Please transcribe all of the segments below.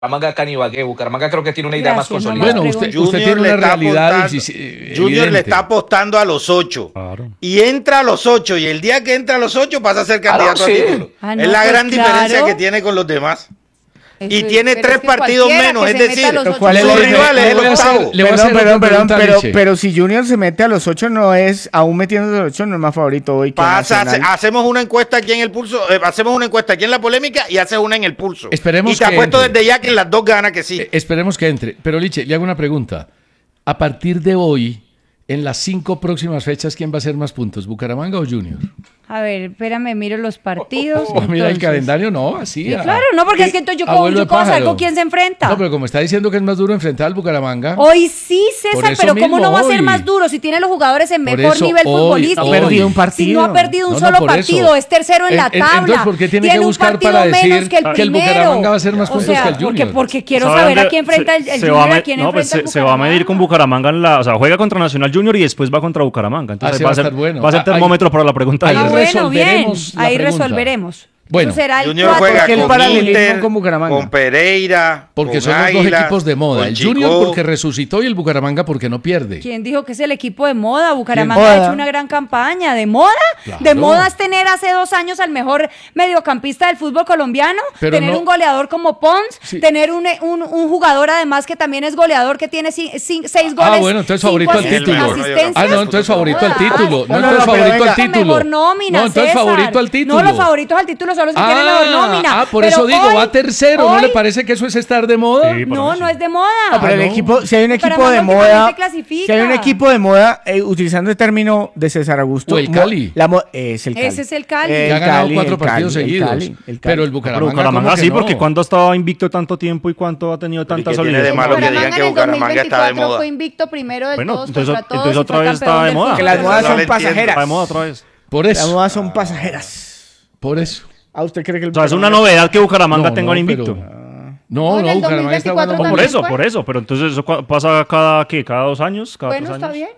Bucaramanga acá en Ibagué. Bucaramanga creo que tiene una idea más Gracias, no consolidada. más Bueno, preguntas. usted tiene una realidad Junior le evidente. está apostando a los 8. Claro. Y entra a los 8. Y el día que entra a los 8 pasa a ser candidato sí. a título. Ah, no, es la pues gran diferencia claro. que tiene con los demás. Eso Y es, tiene pero 3 es que partidos cualquiera menos. que Es se meta a decir, los ocho ¿cuál es su la rival es el octavo. Le voy a hacer otra pregunta a Liche. pero si Junior se mete a los 8, no es, aún metiéndose a los 8, no es más favorito hoy que Pasa, Nacional. hacemos una encuesta aquí en el pulso, hacemos una encuesta aquí en la polémica y haces una en el pulso. Esperemos y te que apuesto entre. desde ya que en las dos gana que sí. Esperemos que entre. Pero Liche, le hago una pregunta. A partir de hoy, en las 5 próximas fechas, ¿quién va a hacer más puntos? ¿Bucaramanga o Junior? A ver, espérame, miro los partidos. Mira el entonces. calendario, no, así. Sí, claro, no, porque es que entonces yo cómo saber con quién se enfrenta. No, pero como está diciendo que es más duro enfrentar al Bucaramanga. Hoy sí, Por César, eso pero ¿cómo mismo, no va a ser hoy. más duro si tiene los jugadores en Por mejor eso, nivel hoy, futbolístico? ha perdido un partido. Si no ha perdido un No, solo por eso. partido, es tercero en la tabla. Entonces, ¿por qué tiene que un buscar partido para menos decir que el que el primero? Bucaramanga va a ser más O puntos sea, que el Junior? porque quiero ¿Saben saber a de- quién enfrenta el se Junior, va a a me- quién no, pues enfrenta el se va a medir con Bucaramanga o sea, juega contra Nacional Junior y después va contra Bucaramanga. Entonces Así va va a a ser, estar bueno. va a ser Ahí- termómetro para la pregunta. ahí Ah, bueno, bien, resolveremos la ahí pregunta. resolveremos. Bueno, Eso será el Junior 4. juega porque el con paralelismo Inter, con Bucaramanga. con Pereira, porque con son los dos Águilas, equipos de moda. con El Chico. Junior porque resucitó y el Bucaramanga porque no pierde. ¿Quién dijo que es el equipo de moda? Bucaramanga ¿Quién? ha Moda. hecho una gran campaña. ¿De moda? Claro. ¿De moda es tener hace 2 años al mejor mediocampista del fútbol colombiano? Pero ¿Tener no- un goleador como Pons? Sí. ¿Tener un jugador además que también es goleador que tiene 6 goles? Ah, bueno, entonces favorito al 5 título. asistencias? Ah, no, entonces favorito al título. No, no, entonces no, pero favorito venga. al título. Mejor nómina, No, entonces César. favorito al título. No, los favoritos al título son los que tienen mejor nómina. por Pero eso digo, hoy- va tercero. ¿No hoy- le parece que eso es estar de moda? Sí, No, no es de moda. Pero el no. equipo, si hay un equipo Bucaramanga de últimamente moda, clasifica. si hay un equipo de moda, utilizando el término de César Augusto, O el Cali. es el Cali. Ese es el Cali. Que ha ganado 4 el partidos Cali, seguidos. el Cali. Pero el Pero Bucaramanga, Bucaramanga ¿cómo que sí, no? porque cuando ha estado invicto tanto tiempo y cuánto ha tenido Pero ¿y tanta qué tiene solidez. de malo que digan que Bucaramanga está de moda? fue invicto primero de Bueno, todos entonces- contra todos entonces y otra fue vez está campeón de del moda. fútbol. Que las Eso modas no son lo entiendo. pasajeras. Está de moda otra vez. Por Las eso. modas son pasajeras. Por eso. ¿A usted cree que el O sea, es una Bucaramanga- novedad que Bucaramanga No, tenga no, un invicto. pero- No, No, en no, el Bucaramanga está 2024 bueno. Por también eso, fue. por eso. Pero entonces eso pasa cada 2 años. Cada Bueno, 3 está años. bien.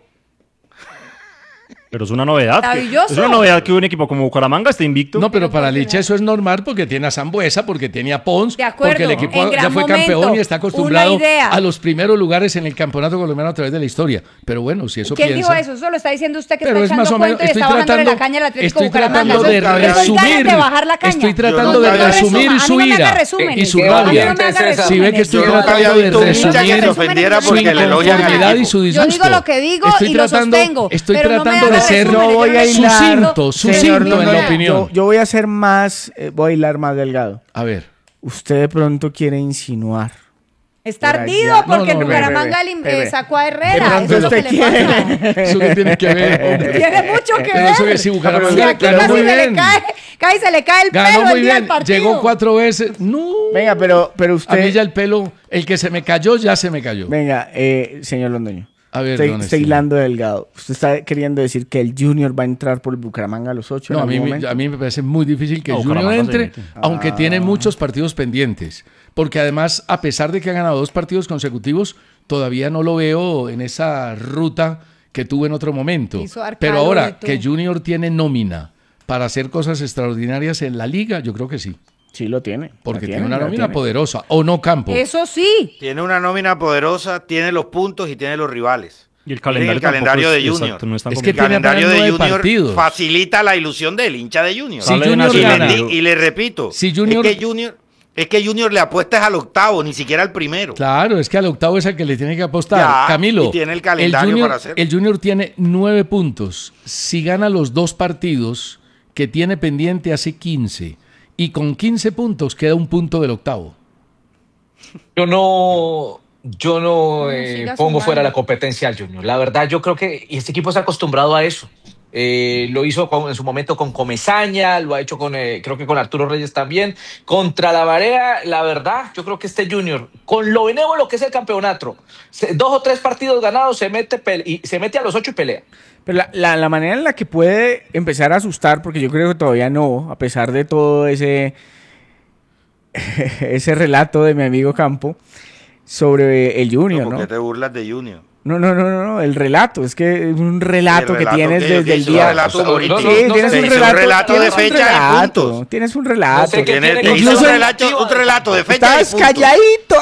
Pero es una novedad. Maravilloso. Es una novedad que un equipo como Bucaramanga esté invicto. No, pero para Liche eso es normal porque tiene a Sambuesa, porque tiene a Pons, De acuerdo, porque el equipo en ya gran fue campeón momento, y está acostumbrado una idea. a los primeros lugares en el campeonato colombiano a través de la historia. Pero bueno, si eso ¿Quién piensa... dijo eso? Eso lo está diciendo usted que Pero está es echando más o menos, cuento y está bajándole la caña al Atlético estoy Bucaramanga. tratando de Eso es ganas resumir, de bajar la caña. estoy tratando Yo de nunca había resumir visto- a mí su no me haga ira resúmenes, y su que a mí no rabia. me haga César. Si ve que resúmenes. estoy Yo nunca había tratando de visto un hincha que resumir se ofendiera su porque le elogian al inconformidad y equipo. su Yo disgusto. digo lo que digo Estoy y lo tratando, sostengo, estoy pero no me tratando haga de ser resúmenes, yo voy a hilar, sucinto señor en la Londoño, opinión. Yo voy a ser más, voy a hilar más delgado. A ver. Usted de pronto quiere insinuar. Está Por ardido allá. porque No, no, Bucaramanga bebé. sacó a De Herrera. pronto Eso es lo que usted le pasa. quiere. ¿Eso qué tiene que ver, hombre? Tiene mucho que Pero eso ver. que si Si Bucaramanga aquí ganó casi muy se le bien. cae, se le cae el Ganó pelo muy el día del bien. partido. Llegó 4 veces. No. Venga, pero A mí usted... ya el pelo, el que se me cayó, ya se me cayó. Venga, señor Londoño. A ver, Usted don está Esteban. hilando delgado. Usted está queriendo decir que el Junior va a entrar por el Bucaramanga a los 8 No, en a mí, algún momento. a mí me parece muy difícil que No, el Junior Bucaramanga se entre, mete. aunque tiene muchos partidos pendientes. Porque además, a pesar de que ha ganado 2 partidos consecutivos, todavía no lo veo en esa ruta que tuvo en otro momento. Hizo Arcalo Pero y ahora tú. que Junior tiene nómina para hacer cosas extraordinarias en la liga, yo creo que sí. Sí, lo tiene. Porque la tiene una la nómina tiene. poderosa. O no Campo. Eso sí. Tiene una nómina poderosa, tiene los puntos y tiene los rivales. Y el Miren calendario, el calendario tampoco de es- Junior. exacto, no es tan Es que El complicado. tiene apenas calendario de 9 Junior partidos. facilita la ilusión del hincha de Junior. Si Sale de Junior Nacional. gana, Y le repito, Si Junior- es que Junior le apuesta es al octavo, ni siquiera al primero. Claro, es que al octavo es el que le tiene que apostar. Ya, Camilo, y tiene el calendario Junior, para hacerlo. el Junior tiene 9 puntos. Si gana los 2 partidos que tiene pendiente, hace 15. Y con 15 puntos queda un punto del octavo. Yo no siga pongo sumando. fuera la competencia al Junior. La verdad, yo creo que y este equipo está acostumbrado a eso. Lo hizo en su momento con Comesaña, lo ha hecho creo que con Arturo Reyes también. Contra la marea, la verdad, yo creo que este Junior, con lo benévolo que es el campeonato, 2 o 3 partidos ganados, se mete a los 8 y pelea. Pero la manera en la que puede empezar a asustar, porque yo creo que todavía no, a pesar de todo ese relato de mi amigo Campo sobre el Junior, ¿Por ¿no? qué te burlas de Junior? No, el relato, es que es un relato El que relato tienes que desde el hizo día. un relato humorístico. Sí, No, tienes no, un se hizo relato, un relato de tienes un fecha y relato, puntos. tienes un relato. No sé qué Te tiene hizo Incluso un relato de fecha y Estás puntos. calladito.